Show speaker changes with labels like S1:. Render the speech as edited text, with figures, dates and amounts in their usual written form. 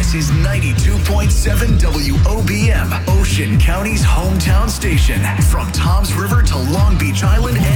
S1: This is 92.7 WOBM, Ocean County's hometown station. From Toms River to Long Beach Island